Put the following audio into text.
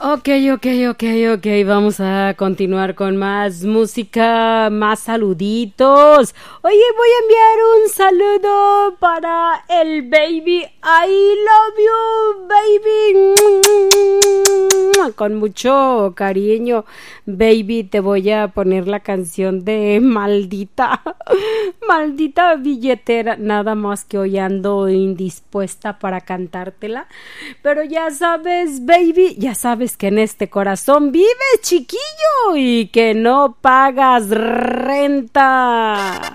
Ok, vamos a continuar con más música, más saluditos. Oye, voy a enviar un saludo para el baby. I love you, baby. Con mucho cariño, baby, te voy a poner la canción de Maldita. Maldita billetera. Nada más que hoy ando indispuesta para cantártela. Pero ya sabes, baby, ya sabes que en este corazón vives, chiquillo, y que no pagas renta.